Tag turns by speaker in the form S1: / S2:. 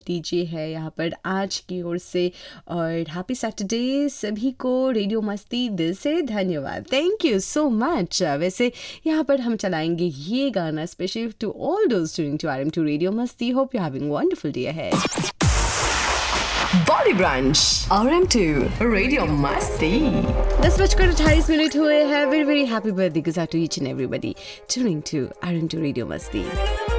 S1: दीजिए है यहाँ पर आज की ओर से। और हैप्पी सैटरडे सभी को। रेडियो मस्ती दिल से धन्यवाद, थैंक यू सो मच। वैसे यहाँ पर हम चलाएंगे ये गाना special to all those tuning to RM2 radio मस्ती। Hope you having wonderful day ahead.
S2: Body branch RM2 radio मस्ती।
S1: 10:28 हुए हैं। Very very happy birthday goes out to each and everybody tuning to RM2 radio मस्ती।